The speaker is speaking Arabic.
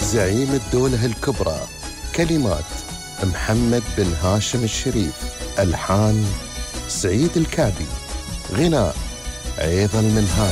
زعيم الدولة الكبرى. كلمات محمد بن هاشم الشريف. ألحان سعيد الكعبي. غناء عيض المنهاج.